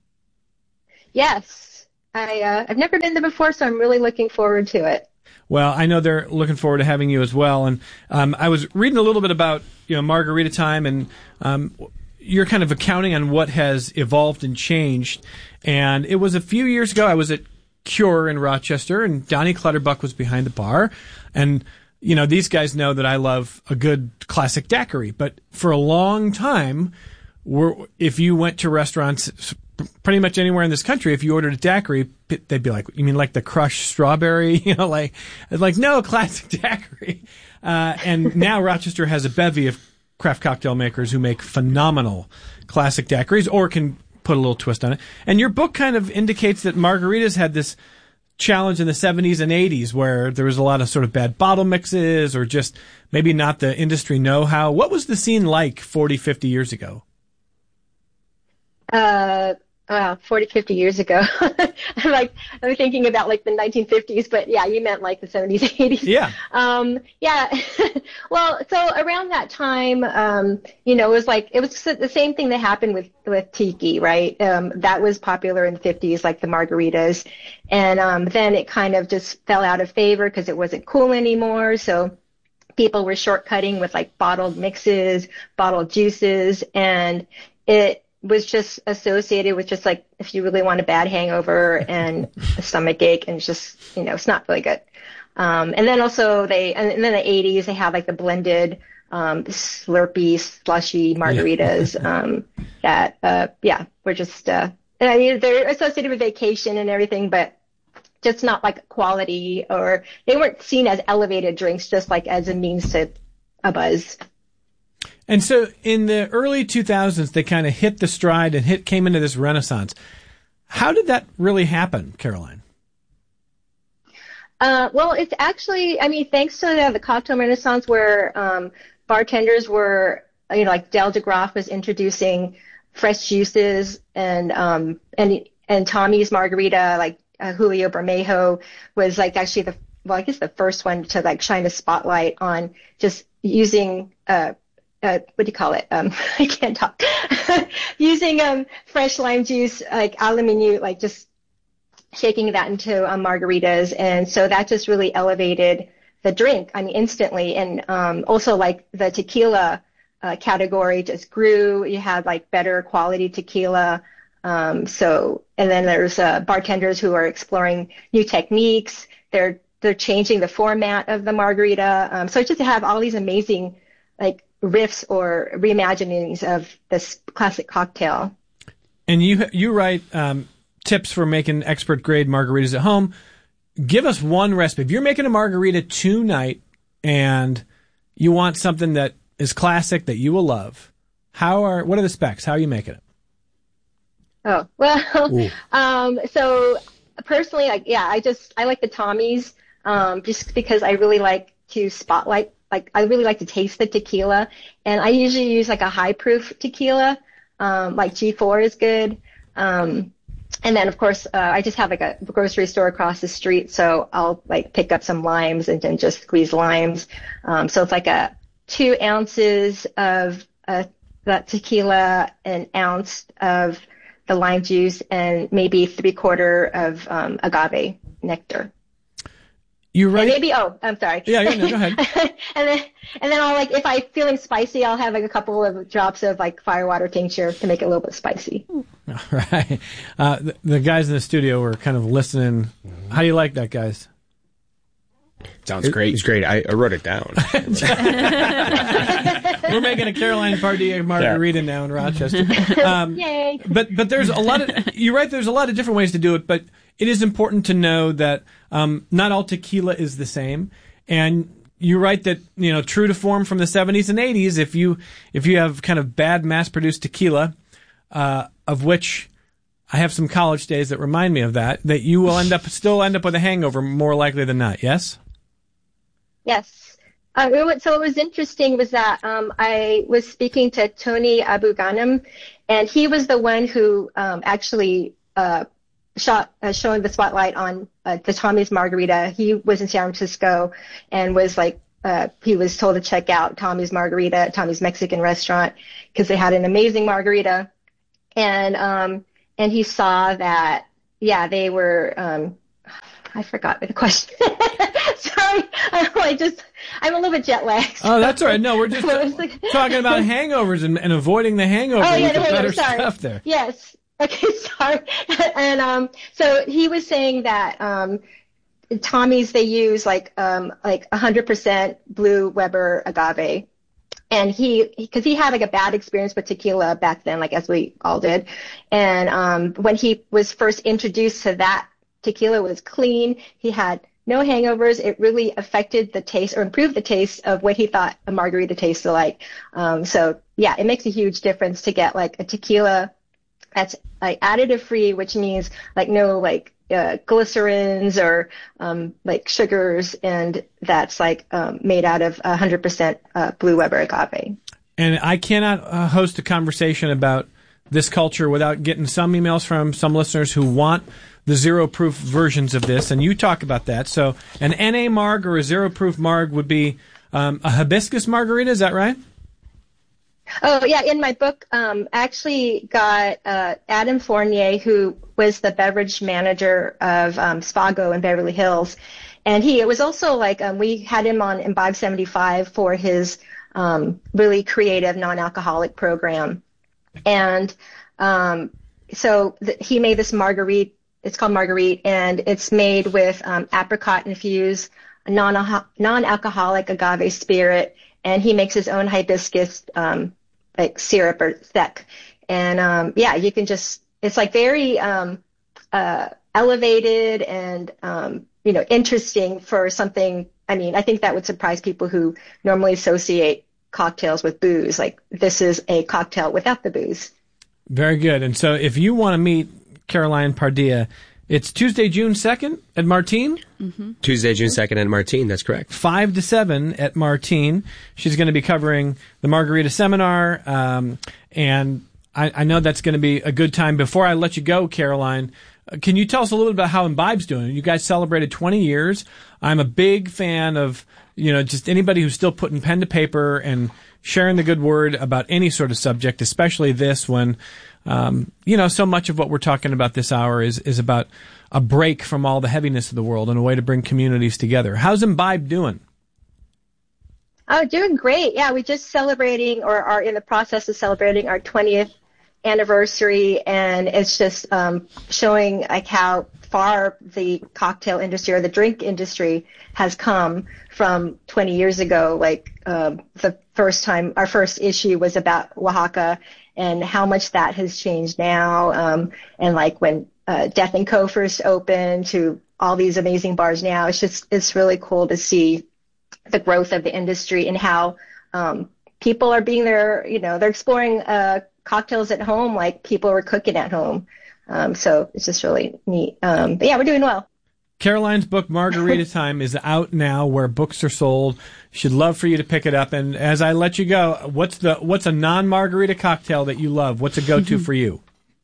Yes. I, uh, I've never been there before, so I'm really looking forward to it. Well, I know they're looking forward to having you as well. And um, I was reading a little bit about you know Margarita Time, and um, you're kind of accounting on what has evolved and changed. And it was a few years ago. I was at Cure in Rochester, and Donnie Clutterbuck was behind the bar. And you know these guys know that I love a good classic daiquiri. But for a long time, we're, if you went to restaurants pretty much anywhere in this country, if you ordered a daiquiri, they'd be like, "You mean like the crushed strawberry?" You know, like, like no, classic daiquiri. Uh, and now Rochester has a bevy of craft cocktail makers who make phenomenal classic daiquiris, or can put a little twist on it. And your book kind of indicates that margaritas had this challenge in the seventies and eighties where there was a lot of sort of bad bottle mixes, or just maybe not the industry know-how. What was the scene like forty, fifty years ago? Uh, Wow, forty, fifty years ago. I'm like, I'm thinking about like the nineteen fifties, but yeah, you meant like the seventies, eighties. Yeah. Um, yeah. Well, so around that time, um, you know, it was like, it was the same thing that happened with, with tiki, right? Um, that was popular in the fifties, like the margaritas. And, um, then it kind of just fell out of favor because it wasn't cool anymore. So people were shortcutting with like bottled mixes, bottled juices, and it was just associated with just like if you really want a bad hangover and a stomach ache, and it's just, you know, it's not really good. Um, and then also they, and then the eighties, they have like the blended, um, slurpy, slushy margaritas, yeah. um, that, uh, yeah, were just, uh, I mean, they're associated with vacation and everything, but just not like quality, or they weren't seen as elevated drinks, just like as a means to a buzz. And so in the early two thousands, they kind of hit the stride and hit came into this renaissance. How did that really happen, Caroline? Uh, well, it's actually, I mean, thanks to the, the cocktail renaissance where um, bartenders were, you know, like Del DeGroff was introducing fresh juices, and um, and and Tommy's Margarita, like uh, Julio Bermejo was like actually the, well, I guess the first one to like shine a spotlight on just using uh Uh, what do you call it? Um, I can't talk. Using um, fresh lime juice, like a la minute, like just shaking that into um, margaritas. And so that just really elevated the drink, I mean, instantly. And um, also like the tequila uh, category just grew. You had like better quality tequila. Um, so, and then there's uh, bartenders who are exploring new techniques. They're, they're changing the format of the margarita. Um, so just to have all these amazing, like, riffs or reimaginings of this classic cocktail. And you you write um, tips for making expert grade margaritas at home. Give us one recipe. If you're making a margarita tonight and you want something that is classic that you will love, how are what are the specs? How are you making it? Oh well, um, so personally, like yeah, I just I like the Tommy's um, just because I really like to spotlight. Like, I really like to taste the tequila, and I usually use like a high proof tequila, um, like G four is good. Um, and then of course, uh, I just have like a grocery store across the street, so I'll like pick up some limes and then just squeeze limes. Um, so it's like a two ounces of, uh, that tequila, an ounce of the lime juice, and maybe three quarter of, um, agave nectar. You right? And maybe oh, I'm sorry. Yeah, yeah, no, go ahead. and then and then I'll like if I'm feeling spicy, I'll have like a couple of drops of like firewater tincture to make it a little bit spicy. All right. Uh, the, the guys in the studio were kind of listening. How do you like that, guys? Sounds great. It's great. I, I wrote it down. We're making a Caroline Pardilla margarita now in Rochester. Um, Yay! But but there's a lot of you're right. There's a lot of different ways to do it, but it is important to know that um, not all tequila is the same. And you're right that, you know, true to form from the seventies and eighties, if you if you have kind of bad mass-produced tequila, uh, of which I have some college days that remind me of that, that you will end up still end up with a hangover more likely than not. Yes. Yes. Uh, it was, so what was interesting was that um, I was speaking to Tony Abu Ghanem, and he was the one who um, actually uh, shot uh, showing the spotlight on uh, the Tommy's Margarita. He was in San Francisco and was like, uh, he was told to check out Tommy's Margarita, Tommy's Mexican restaurant, because they had an amazing margarita. And um, and he saw that, yeah, they were, um, I forgot the question. Sorry, I, I just, I'm a little bit jet lagged. Oh, that's all right. No, we're just talking about hangovers and, and avoiding the hangover oh, yeah, with the, the better sorry. stuff there. Yes. Okay, sorry. And um, so he was saying that um, Tommy's, they use like um, like one hundred percent Blue Weber agave. And he, because he, he had like a bad experience with tequila back then, like as we all did. And um, when he was first introduced to that, tequila was clean. He had no hangovers. It really affected the taste or improved the taste of what he thought a margarita tasted like. Um, so yeah, it makes a huge difference to get like a tequila that's like additive free, which means like no like uh, glycerins or um, like sugars, and that's like um, made out of one hundred percent uh, Blue Weber agave. And I cannot uh, host a conversation about this culture without getting some emails from some listeners who want the zero-proof versions of this, and you talk about that. So an N A marg or a zero-proof marg would be um, a hibiscus margarita, is that right? Oh, yeah. In my book, um, I actually got uh, Adam Fournier, who was the beverage manager of um, Spago in Beverly Hills. And he, it was also like um, we had him on Imbibe seventy-five for his um, really creative non-alcoholic program. And um, so th- he made this marguerite. It's called Marguerite, and it's made with um, apricot-infused non non-alcoholic agave spirit. And he makes his own hibiscus um, like syrup or sec. And um, yeah, you can just, it's like very um, uh, elevated and, um, you know, interesting for something. I mean, I think that would surprise people who normally associate cocktails with booze. Like, this is a cocktail without the booze. Very good. And so if you want to meet Caroline Pardilla, it's Tuesday, June second at Martine? Mm-hmm. Tuesday, June second at Martine, that's correct. five to seven at Martine. She's going to be covering the Margarita Seminar, um, and I, I know that's going to be a good time. Before I let you go, Caroline, uh, can you tell us a little bit about how Imbibe's doing? You guys celebrated twenty years. I'm a big fan of, you know, just anybody who's still putting pen to paper and sharing the good word about any sort of subject, especially this when Um, you know, so much of what we're talking about this hour is, is about a break from all the heaviness of the world and a way to bring communities together. How's Imbibe doing? Oh, doing great. Yeah, we just celebrating or are in the process of celebrating our twentieth anniversary, and it's just um, showing like how far the cocktail industry or the drink industry has come from twenty years ago. Like um, the first time, our first issue was about Oaxaca, and how much that has changed now. Um, and like when uh, Death and Co. first opened to all these amazing bars now, it's just, it's really cool to see the growth of the industry and how um, people are being there, you know, they're exploring uh, cocktails at home like people were cooking at home. Um, so it's just really neat. Um, but yeah, we're doing well. Caroline's book, Margarita Time, is out now where books are sold. She'd love for you to pick it up. And as I let you go, what's the what's a non-margarita cocktail that you love? What's a go-to for you?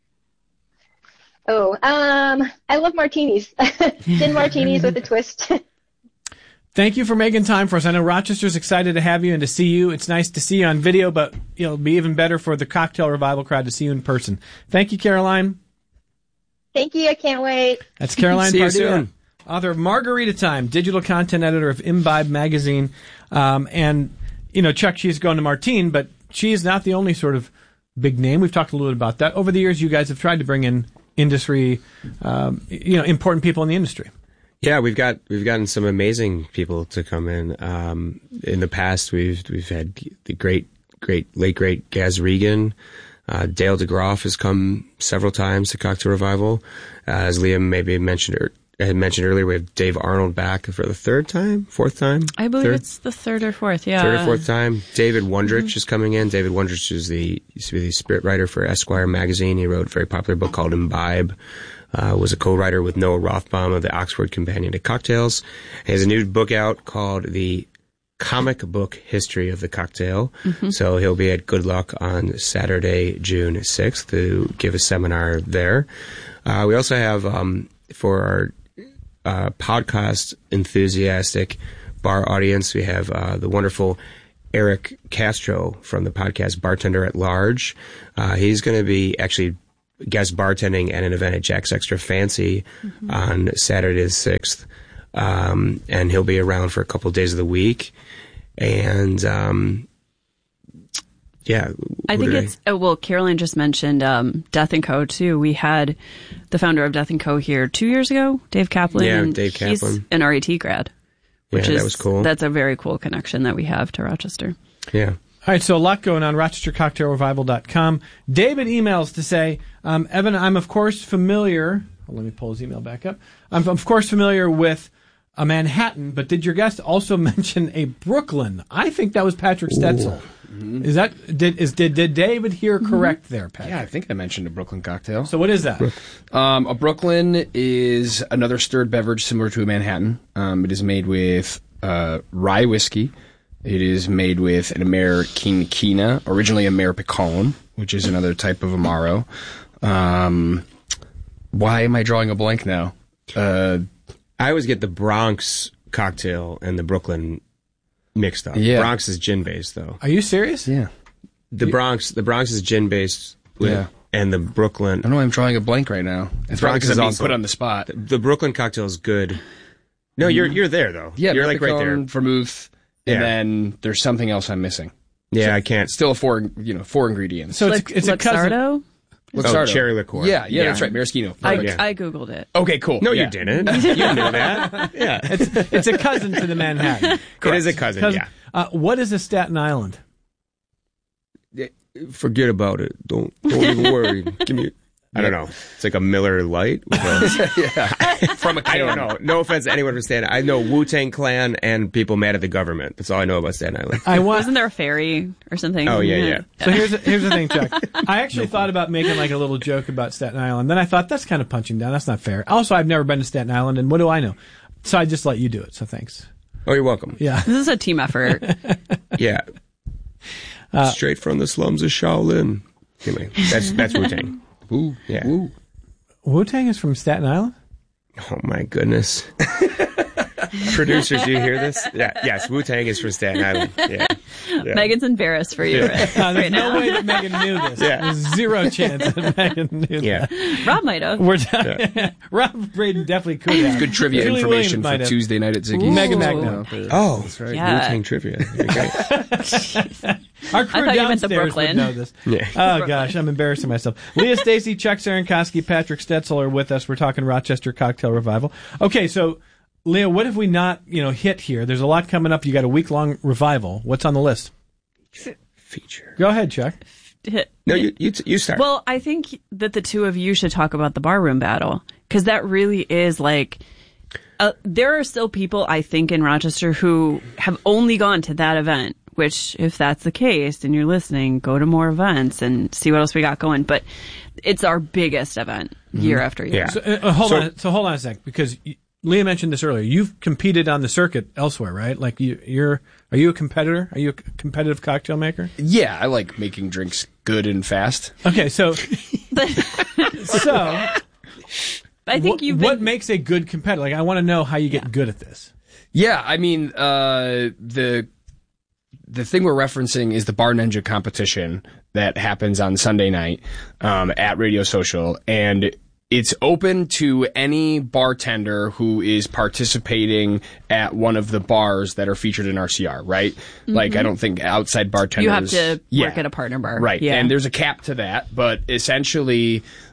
Oh, um, I love martinis. Gin martinis with a twist. Thank you for making time for us. I know Rochester's excited to have you and to see you. It's nice to see you on video, but it'll be even better for the Cocktail Revival crowd to see you in person. Thank you, Caroline. Thank you. I can't wait. That's Caroline see you Pardilla, soon. author of Margarita Time, digital content editor of Imbibe Magazine. Um, and, you know, Chuck, she's going to Martine, but she is not the only sort of big name. We've talked a little bit about that. Over the years, you guys have tried to bring in industry, um, you know, important people in the industry. Yeah, we've got we've gotten some amazing people to come in. Um, in the past, we've we've had the great great, late great Gaz Regan. Uh, Dale DeGroff has come several times to Cocktail Revival. Uh, as Liam maybe mentioned, er, had mentioned earlier, we have Dave Arnold back for the third time, fourth time? I believe third? it's the third or fourth, yeah. Third or fourth time. David Wondrich Mm-hmm. is coming in. David Wondrich is the, used to be the spirit writer for Esquire magazine. He wrote a very popular book called Imbibe. Uh, was a co-writer with Noah Rothbaum of the Oxford Companion to Cocktails. He has a new book out called The Comic Book History of the Cocktail. Mm-hmm. So he'll be at Good Luck on Saturday, June sixth to give a seminar there. Uh, we also have, um, for our uh, podcast enthusiastic bar audience, we have uh, the wonderful Eric Castro from the podcast Bartender at Large. Uh, he's going to be actually guest bartending at an event at Jack's Extra Fancy mm-hmm. on Saturday the sixth. Um, and he'll be around for a couple of days of the week. And, um, yeah. I think I... it's, oh, well, Caroline just mentioned, um, Death and Co. too. We had the founder of Death and Co. here two years ago, Dave Kaplan. Yeah, and Dave he's Kaplan. an R A T grad. Which yeah, is, that was cool. That's a very cool connection that we have to Rochester. Yeah. All right, so a lot going on, rochester cocktail revival dot com. David emails to say, um, Evan, I'm of course familiar, well, let me pull his email back up. I'm of course familiar with a Manhattan, but did your guest also mention a Brooklyn? I think that was Patrick Stetzel. Mm-hmm. Is that did is did, did David hear correct mm-hmm. there, Patrick? Yeah, I think I mentioned a Brooklyn cocktail. So what is that? Um, a Brooklyn is another stirred beverage similar to a Manhattan. Um, it is made with uh, rye whiskey. It is made with an Americanina, originally Ameripicon, which is another type of Amaro. Um, why am I drawing a blank now? Uh, I always get the Bronx cocktail and the Brooklyn mixed up. Yeah. Bronx is gin based though. Are you serious? Yeah. The Bronx, the Bronx is gin based. Yeah. And the Brooklyn. I don't know. I'm drawing a blank right now. It's probably because I'm being put on the spot. The, the Brooklyn cocktail is good. No, you're you're there though. Yeah, you're like right there. Vermouth, and Yeah. then there's something else I'm missing. Yeah, So I can't. Still a four, you know, four ingredients. So it's, it's a cousin. Luxardo? Luxardo. Oh, cherry liqueur. Yeah, yeah, Yeah. that's right. Maraschino. I, Perfect. I Googled it. Okay, cool. No, Yeah. you didn't. You knew that. Yeah, It's, it's a cousin to the Manhattan. it is a cousin. Cousin. Yeah. Uh, what is a Staten Island? Forget about it. Don't don't even worry. Give me. I don't know. It's like a Miller Lite. With a, yeah. From a I can. don't know. No offense to anyone from Staten Island. I know Wu-Tang Clan and people mad at the government. That's all I know about Staten Island. I want. Wasn't there a ferry or something? Oh, yeah, yeah. So here's the, here's the thing, Chuck. I actually thought about making like a little joke about Staten Island. Then I thought that's kind of punching down. That's not fair. Also, I've never been to Staten Island, and what do I know? So I just let you do it. So thanks. Oh, you're welcome. Yeah. This is a team effort. Yeah. Uh, Straight from the slums of Shaolin. Anyway, that's that's Wu-Tang. Ooh, Yeah. ooh. Wu-Tang is from Staten Island? Oh my goodness. Producers, do you hear this? Yeah. Yes, Wu-Tang is from Staten Island. Yeah. Yeah. Megan's embarrassed for you Uh, right, there's right no now. way that Megan knew this. Yeah. There's zero chance that Megan knew Yeah. that. Rob might have. We're t- Rob Braden definitely could have. Good trivia Julie information Williams for might have. Tuesday night at Ziggy's. Megan Magno. Oh, That's right. Yeah. Wu-Tang trivia. That'd be great. Our crew I thought you meant the downstairs would Brooklyn. know this. Yeah. Oh gosh, I'm embarrassing myself. Leah Stacy, Chuck Cerankosky, Patrick Stetzel are with us. We're talking Rochester Cocktail Revival. Okay, so Leah, what have we not, you know, hit here? There's a lot coming up. You got a week long revival. What's on the list? Feature. Go ahead, Chuck. No, you you, you start. Well, I think that the two of you should talk about the barroom battle because that really is like. Uh, there are still people, I think, in Rochester who have only gone to that event, which, if that's the case and you're listening, go to more events and see what else we got going. But it's our biggest event year after year. Yeah. So, uh, hold So- on. So hold on a sec, because y- Leah mentioned this earlier. You've competed on the circuit elsewhere, right? Like you, you're. Are you a competitor? Are you a competitive cocktail maker? Yeah, I like making drinks good and fast. Okay, so so. I think what, you've what been, makes a good competitor? Like, I want to know how you get good at this. Yeah, I mean, uh, the the thing we're referencing is the Bar Ninja competition that happens on Sunday night um, at Radio Social, and it's open to any bartender who is participating at one of the bars that are featured in R C R, right? Mm-hmm. Like, I don't think outside bartenders... you have to yeah, work at a partner bar. right? Yeah. And there's a cap to that, but essentially...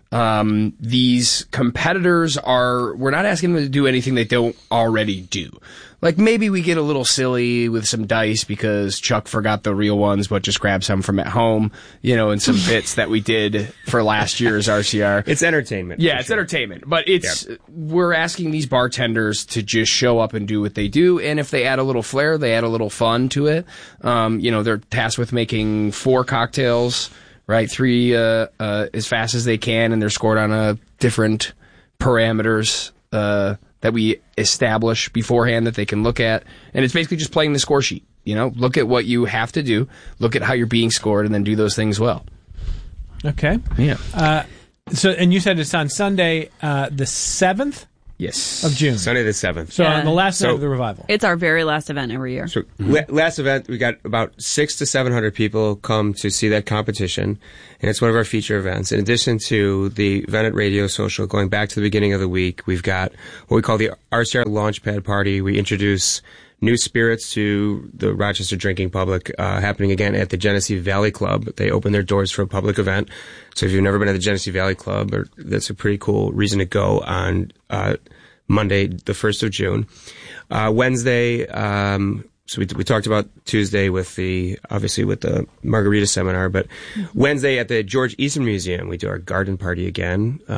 Um, these competitors are, we're not asking them to do anything they don't already do. Like maybe we get a little silly with some dice because Chuck forgot the real ones, but just grabbed some from at home, you know, and some bits that we did for last year's R C R. It's entertainment. Yeah, it's sure. entertainment. But it's, yep. we're asking these bartenders to just show up and do what they do. And if they add a little flair, they add a little fun to it. Um, you know, they're tasked with making four cocktails, right? Three, uh, uh, as fast as they can, and they're scored on a different parameters, uh, that we establish beforehand that they can look at. And it's basically just playing the score sheet. You know, look at what you have to do, look at how you're being scored, and then do those things well. Okay. Yeah. Uh, so, and you said it's on Sunday, uh, the seventh? Yes. Of June. Sunday the seventh. So Yeah. on the last So- night of the revival. It's our very last event every year. So la- last event, we got about six to seven hundred people come to see that competition, and it's one of our feature events. In addition to the event at Radio Social, going back to the beginning of the week, we've got what we call the R C R Launchpad Party. We introduce new spirits to the Rochester drinking public, uh, happening again at the Genesee Valley Club. They open their doors for a public event. So if you've never been to the Genesee Valley Club, or, that's a pretty cool reason to go on uh, Monday, the first of June. Uh, Wednesday, um, so we, we talked about Tuesday with the, obviously with the margarita seminar, but Wednesday at the George Eastman Museum, we do our garden party again. Uh,